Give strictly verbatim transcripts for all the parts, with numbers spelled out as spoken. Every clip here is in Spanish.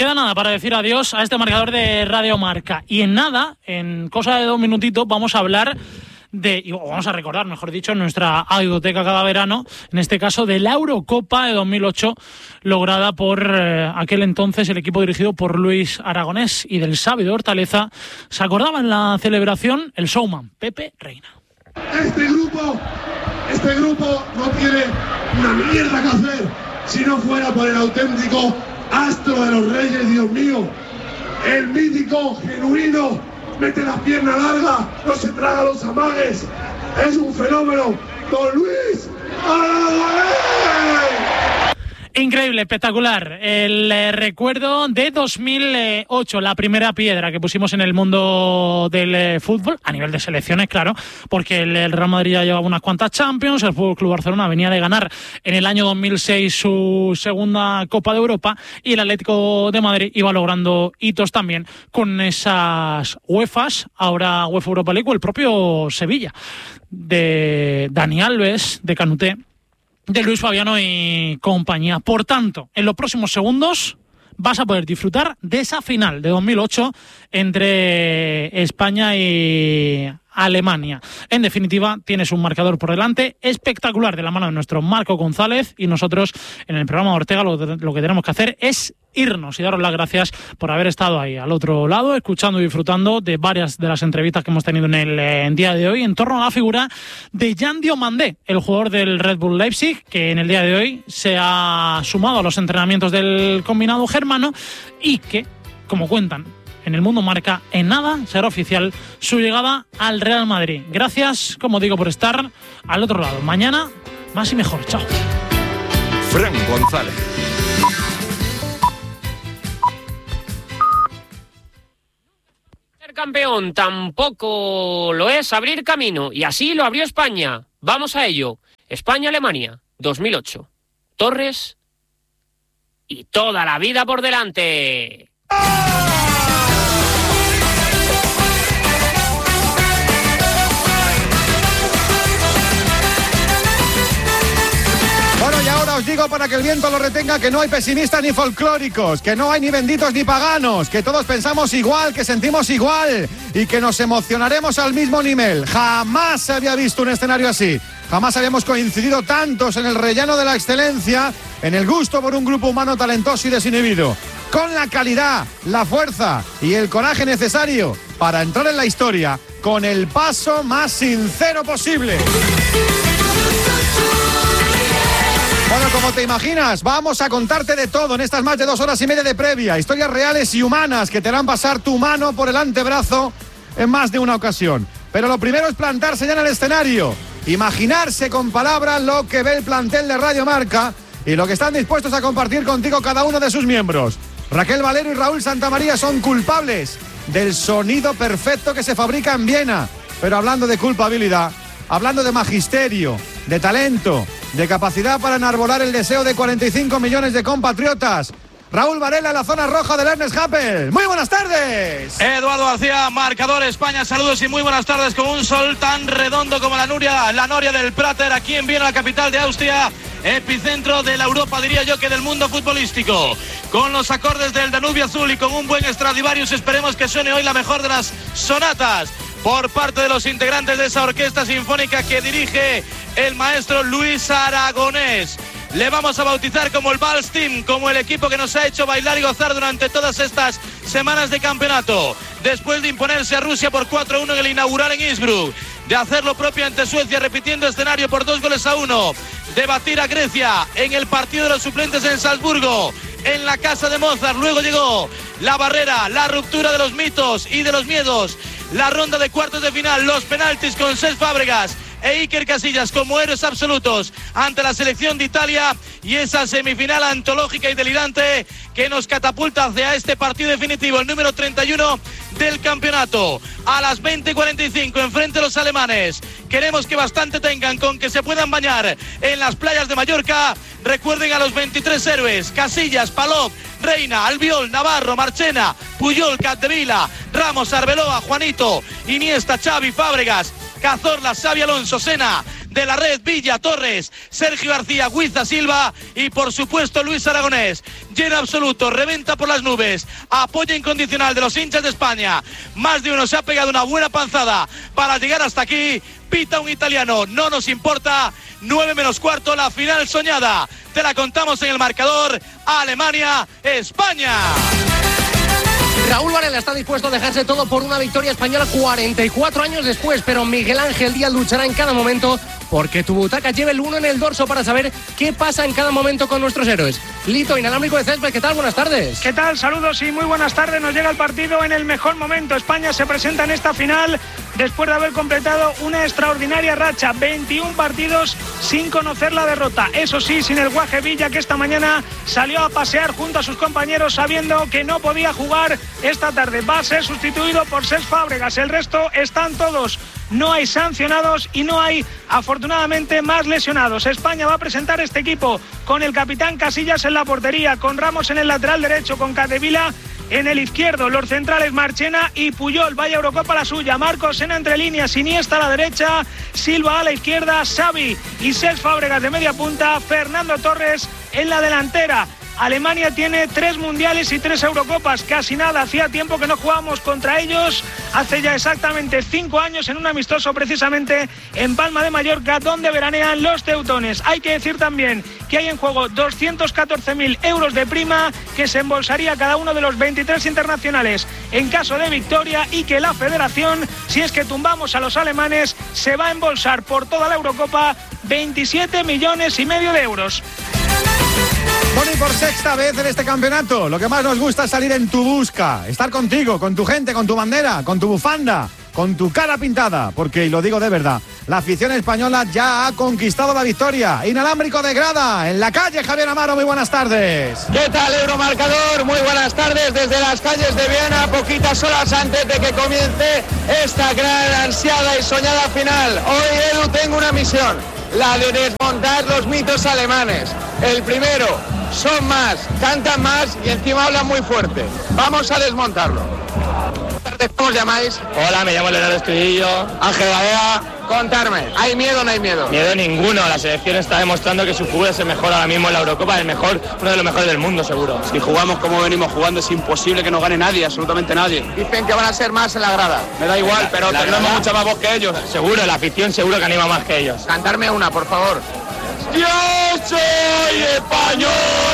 Queda nada para decir adiós a este marcador de Radio Marca. Y en nada, en cosa de dos minutitos, vamos a hablar de, y vamos a recordar, mejor dicho, nuestra audioteca cada verano, en este caso de la Eurocopa de dos mil ocho, lograda por eh, aquel entonces el equipo dirigido por Luis Aragonés, y del sabio de Hortaleza se acordaba en la celebración el showman Pepe Reina. Este grupo, este grupo no tiene una mierda que hacer si no fuera por el auténtico astro de los Reyes, Dios mío, el mítico, genuino, mete la pierna larga, no se traga los amagues, es un fenómeno, don Luis Aragonés. Increíble, espectacular. El eh, recuerdo de dos mil ocho, la primera piedra que pusimos en el mundo del eh, fútbol, a nivel de selecciones, claro, porque el, el Real Madrid ya llevaba unas cuantas Champions, el F C Barcelona venía de ganar en el año dos mil seis su segunda Copa de Europa, y el Atlético de Madrid iba logrando hitos también con esas UEFAs, ahora UEFA Europa League, o el propio Sevilla, de Dani Alves, de Canuté, de Luis Fabiano y compañía. Por tanto, en los próximos segundos vas a poder disfrutar de esa final de dos mil ocho entre España y Alemania. En definitiva, tienes un marcador por delante espectacular de la mano de nuestro Marco González, y nosotros en el programa de Ortega lo, lo que tenemos que hacer es irnos y daros las gracias por haber estado ahí al otro lado, escuchando y disfrutando de varias de las entrevistas que hemos tenido en el eh, en día de hoy en torno a la figura de Jan Diomandé, el jugador del Red Bull Leipzig, que en el día de hoy se ha sumado a los entrenamientos del combinado germano, y que, como cuentan en el Mundo Marca, en nada será oficial su llegada al Real Madrid. Gracias, como digo, por estar al otro lado. Mañana, más y mejor. Chao. Fran González. Ser campeón tampoco lo es abrir camino, y así lo abrió España. Vamos a ello. España-Alemania, dos mil ocho. Torres y toda la vida por delante. Bueno, y ahora os digo, para que el viento lo retenga, que no hay pesimistas ni folclóricos, que no hay ni benditos ni paganos, que todos pensamos igual, que sentimos igual y que nos emocionaremos al mismo nivel. Jamás se había visto un escenario así. Jamás habíamos coincidido tantos en el relleno de la excelencia, en el gusto por un grupo humano talentoso y desinhibido, con la calidad, la fuerza y el coraje necesario para entrar en la historia con el paso más sincero posible. Bueno, como te imaginas, vamos a contarte de todo en estas más de dos horas y media de previa. Historias reales y humanas que te harán pasar tu mano por el antebrazo en más de una ocasión. Pero lo primero es plantarse ya en el escenario, imaginarse con palabras lo que ve el plantel de Radio Marca y lo que están dispuestos a compartir contigo cada uno de sus miembros. Raquel Valero y Raúl Santamaría son culpables del sonido perfecto que se fabrica en Viena. Pero hablando de culpabilidad, hablando de magisterio, de talento, de capacidad para enarbolar el deseo de cuarenta y cinco millones de compatriotas, Raúl Varela en la zona roja del Ernest Happel. Muy buenas tardes. Eduardo García, marcador España, saludos y muy buenas tardes, con un sol tan redondo como la Nuria, la Noria del Prater, aquí en Viena, la capital de Austria, epicentro de la Europa, diría yo que del mundo futbolístico. Con los acordes del Danubio Azul y con un buen Stradivarius, esperemos que suene hoy la mejor de las sonatas por parte de los integrantes de esa orquesta sinfónica que dirige el maestro Luis Aragonés. Le vamos a bautizar como el Vals Team, como el equipo que nos ha hecho bailar y gozar durante todas estas semanas de campeonato. Después de imponerse a Rusia por cuatro a uno en el inaugural en Innsbruck, de hacer lo propio ante Suecia repitiendo escenario por dos goles a uno, de batir a Grecia en el partido de los suplentes en Salzburgo, en la casa de Mozart. Luego llegó la barrera, la ruptura de los mitos y de los miedos, la ronda de cuartos de final, los penaltis con Cesc Fábregas e Iker Casillas como héroes absolutos ante la selección de Italia, y esa semifinal antológica y delirante que nos catapulta hacia este partido definitivo, el número treinta y uno del campeonato. A las veinte cuarenta y cinco enfrente de los alemanes. Queremos que bastante tengan con que se puedan bañar en las playas de Mallorca. Recuerden a los veintitrés héroes: Casillas, Palop, Reina, Albiol, Navarro, Marchena, Puyol, Capdevila, Ramos, Arbeloa, Juanito, Iniesta, Xavi, Fábregas, Cazorla, Xavi Alonso, Sena, de la red, Villa, Torres, Sergio García, Huiza, Silva y por supuesto Luis Aragonés. Lleno absoluto, reventa por las nubes, apoyo incondicional de los hinchas de España. Más de uno se ha pegado una buena panzada para llegar hasta aquí. Pita un italiano, no nos importa. Nueve menos cuarto, la final soñada. Te la contamos en el marcador. Alemania, España. Raúl Varela está dispuesto a dejarse todo por una victoria española cuarenta y cuatro años después, pero Miguel Ángel Díaz luchará en cada momento porque tu butaca lleve el uno en el dorso para saber qué pasa en cada momento con nuestros héroes. Lito, inalámbrico de césped, ¿qué tal? Buenas tardes. ¿Qué tal? Saludos y muy buenas tardes. Nos llega el partido en el mejor momento. España se presenta en esta final después de haber completado una extraordinaria racha, veintiún partidos sin conocer la derrota. Eso sí, sin el Guaje Villa, que esta mañana salió a pasear junto a sus compañeros sabiendo que no podía jugar esta tarde. Va a ser sustituido por Cesc Fábregas. El resto están todos. No hay sancionados y no hay, afortunadamente, más lesionados. España va a presentar este equipo con el capitán Casillas en la portería, con Ramos en el lateral derecho, con Capdevila en el izquierdo, los centrales Marchena y Puyol. Vaya Eurocopa la suya. Marcos en entre líneas, Iniesta a la derecha, Silva a la izquierda, Xavi y Cesc Fábregas de media punta, Fernando Torres en la delantera. Alemania tiene tres mundiales y tres Eurocopas, casi nada, hacía tiempo que no jugábamos contra ellos, hace ya exactamente cinco años en un amistoso precisamente en Palma de Mallorca, donde veranean los teutones. Hay que decir también que hay en juego doscientos catorce mil euros de prima que se embolsaría cada uno de los veintitrés internacionales en caso de victoria, y que la federación, si es que tumbamos a los alemanes, se va a embolsar por toda la Eurocopa veintisiete millones y medio de euros. Bueno, y por sexta vez en este campeonato, lo que más nos gusta es salir en tu busca, estar contigo, con tu gente, con tu bandera, con tu bufanda, con tu cara pintada, porque, y lo digo de verdad, la afición española ya ha conquistado la victoria. Inalámbrico de grada, en la calle Javier Amaro, muy buenas tardes. ¿Qué tal, Euromarcador? Muy buenas tardes desde las calles de Viena, poquitas horas antes de que comience esta gran, ansiada y soñada final. Hoy, Edu, tengo una misión, la de desmontar los mitos alemanes. El primero, son más, cantan más y encima hablan muy fuerte. Vamos a desmontarlo. ¿Cómo os llamáis? Hola, me llamo Leonardo Estudillo. Ángel Gadea. Contarme, ¿hay miedo o no hay miedo? Miedo ninguno, la selección está demostrando que su fútbol es el mejor ahora mismo en la Eurocopa, el mejor, uno de los mejores del mundo, seguro. Si jugamos como venimos jugando, es imposible que nos gane nadie, absolutamente nadie. Dicen que van a ser más en la grada. Me da igual, pero la tenemos grada, mucha más voz que ellos. Seguro, la afición seguro que anima más que ellos. Cantarme una, por favor. Yo soy español,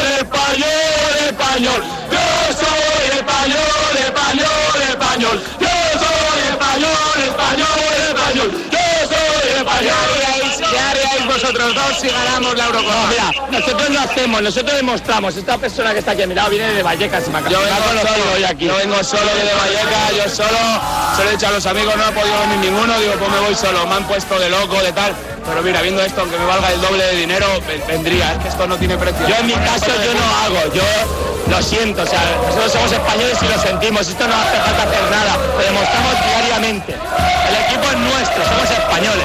español, español. Yo soy español, español, español. Yo soy español, español, español. Yo soy español. ¿Qué haríais vosotros dos si ganamos la Eurocopa? No, mira, nosotros lo hacemos, nosotros demostramos. Esta persona que está aquí a mi lado viene de Vallecas y Macacán. Yo vengo solo hoy aquí. Yo vengo solo desde Vallecas, yo solo. Se lo he dicho a los amigos, no he podido venir ninguno. Digo, pues me voy solo. Me han puesto de loco, de tal. Pero mira, viendo esto, aunque me valga el doble de dinero, vendría. Es que esto no tiene precio. Yo en mi caso yo no hago, yo lo siento. O sea, nosotros somos españoles y lo sentimos. Esto no hace falta hacer nada. Lo demostramos diariamente. El equipo es nuestro, somos españoles.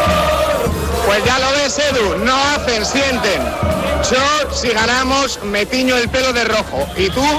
Pues ya lo ves, Edu, no hacen, sienten. Yo, si ganamos, me tiño el pelo de rojo. ¿Y tú?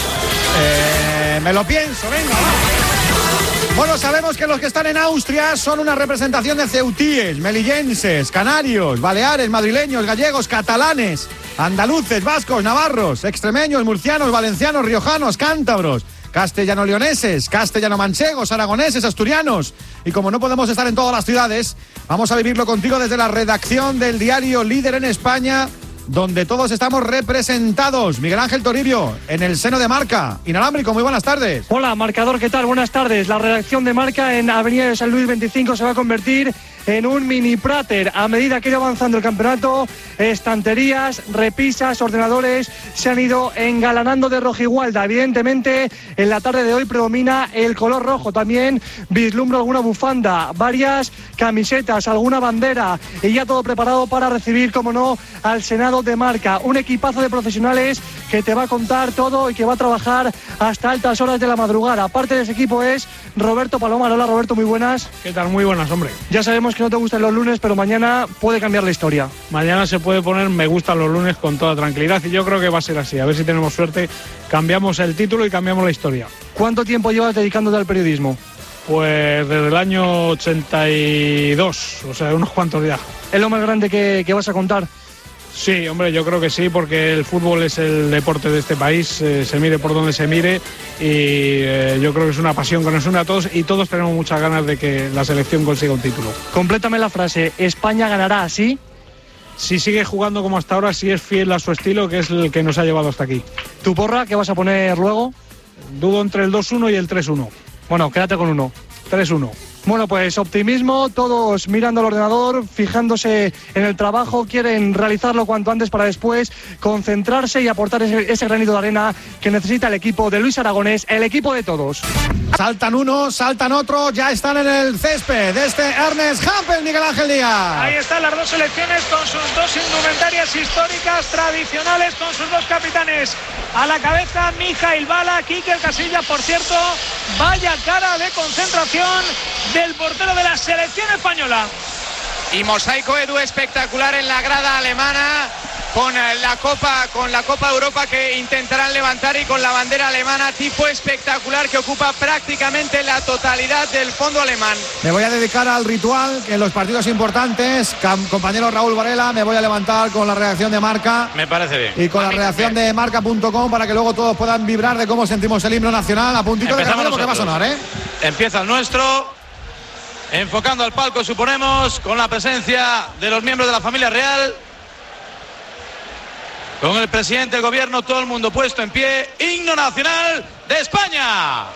Eh, me lo pienso, venga, va. Bueno, sabemos que los que están en Austria son una representación de ceutíes, melillenses, canarios, baleares, madrileños, gallegos, catalanes, andaluces, vascos, navarros, extremeños, murcianos, valencianos, riojanos, cántabros, castellano-leoneses, castellano-manchegos, aragoneses, asturianos. Y como no podemos estar en todas las ciudades, vamos a vivirlo contigo desde la redacción del diario Líder en España, donde todos estamos representados. Miguel Ángel Toribio, en el seno de Marca. Inalámbrico, muy buenas tardes. Hola, Marcador, ¿qué tal? Buenas tardes. La redacción de Marca en Avenida de San Luis veinticinco se va a convertir en un mini Prater. A medida que ha ido avanzando el campeonato, estanterías, repisas, ordenadores se han ido engalanando de rojigualda. Evidentemente, en la tarde de hoy predomina el color rojo. También vislumbro alguna bufanda, varias camisetas, alguna bandera, y ya todo preparado para recibir, como no, al Senado de Marca. Un equipazo de profesionales que te va a contar todo y que va a trabajar hasta altas horas de la madrugada. Parte de ese equipo es Roberto Palomar. Hola, Roberto, muy buenas. ¿Qué tal? Muy buenas, hombre. Ya sabemos que no te gustan los lunes, pero mañana puede cambiar la historia. Mañana se puede poner me gustan los lunes con toda tranquilidad, y yo creo que va a ser así. A ver si tenemos suerte, cambiamos el título y cambiamos la historia. ¿Cuánto tiempo llevas dedicándote al periodismo? Pues desde el año ochenta y dos, o sea, unos cuantos ya. ¿Es lo más grande que, que vas a contar? Sí, hombre, yo creo que sí, porque el fútbol es el deporte de este país, eh, se mire por donde se mire, y eh, yo creo que es una pasión que nos une a todos y todos tenemos muchas ganas de que la selección consiga un título. Complétame la frase, ¿España ganará así? Si sigue jugando como hasta ahora, si es fiel a su estilo, que es el que nos ha llevado hasta aquí. ¿Tu porra qué vas a poner luego? Dudo entre el dos uno y el tres uno. Bueno, quédate con uno. tres uno. Bueno, pues optimismo, todos mirando al ordenador, fijándose en el trabajo, quieren realizarlo cuanto antes para después concentrarse y aportar ese, ese granito de arena que necesita el equipo de Luis Aragonés, el equipo de todos. Saltan unos, saltan otros, ya están en el césped de este Ernest Hampel, Miguel Ángel Díaz. Ahí están las dos selecciones con sus dos indumentarias históricas, tradicionales, con sus dos capitanes. A la cabeza, Mijail Bala, Quique Casillas, por cierto, vaya cara de concentración del portero de la selección española. Y mosaico, Edu, espectacular en la grada alemana, con la Copa, con la Copa Europa que intentarán levantar y con la bandera alemana, tipo espectacular que ocupa prácticamente la totalidad del fondo alemán. Me voy a dedicar al ritual que en los partidos importantes, compañero Raúl Varela, me voy a levantar con la redacción de Marca. Me parece bien. Y con la redacción de marca punto com para que luego todos puedan vibrar de cómo sentimos el himno nacional. A puntito de caramelo porque va a sonar, ¿eh? Empieza el nuestro. Enfocando al palco, suponemos, con la presencia de los miembros de la familia real, con el presidente del gobierno, todo el mundo puesto en pie. Himno nacional de España.